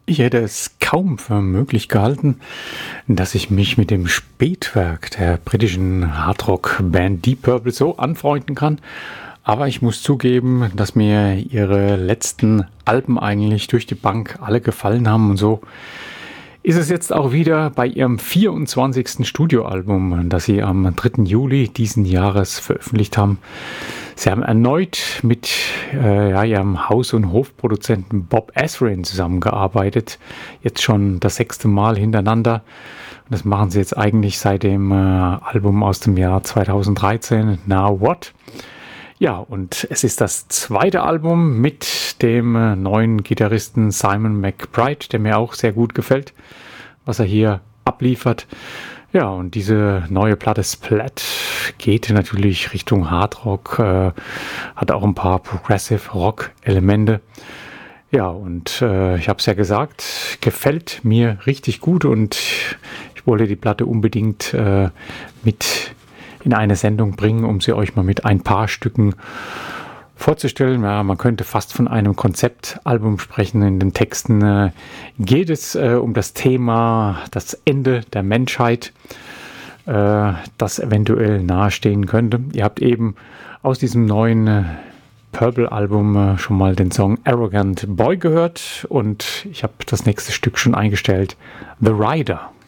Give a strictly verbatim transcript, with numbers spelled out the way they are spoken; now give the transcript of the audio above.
Ich hätte es kaum für möglich gehalten, dass ich mich mit dem Spätwerk der britischen Hardrock-Band Deep Purple so anfreunden kann. Aber ich muss zugeben, dass mir ihre letzten Alben eigentlich durch die Bank alle gefallen haben. Und so ist es jetzt auch wieder bei ihrem vierundzwanzigsten Studioalbum, das sie am dritten Juli diesen Jahres veröffentlicht haben. Sie haben erneut mit äh, ja, ihrem Haus- und Hofproduzenten Bob Ezrin zusammengearbeitet. Jetzt schon das sechste Mal hintereinander. Und das machen sie jetzt eigentlich seit dem äh, Album aus dem Jahr zweitausenddreizehn, Now What? Ja, und es ist das zweite Album mit dem äh, neuen Gitarristen Simon McBride, der mir auch sehr gut gefällt, was er hier abliefert. Ja, und diese neue Platte Splat geht natürlich Richtung Hardrock, äh, hat auch ein paar Progressive Rock Elemente. Ja, und äh, ich habe es ja gesagt, gefällt mir richtig gut und ich wollte die Platte unbedingt äh, mit in eine Sendung bringen, um sie euch mal mit ein paar Stücken vorzustellen. Ja, man könnte fast von einem Konzeptalbum sprechen. In den Texten äh, geht es äh, um das Thema das Ende der Menschheit, äh, das eventuell nahestehen könnte. Ihr habt eben aus diesem neuen äh, Purple-Album äh, schon mal den Song Arrogant Boy gehört und ich habe das nächste Stück schon eingestellt, The Rider.